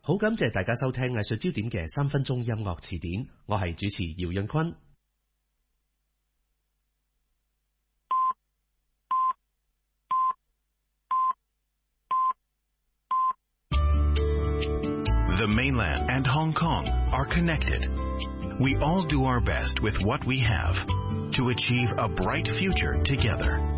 好感謝大家收聽藝術焦點嘅3分鐘音樂詞典，我係主持姚潤坤。 The mainland and Hong Kong are connected. We all do our best with what we have to achieve a bright future together.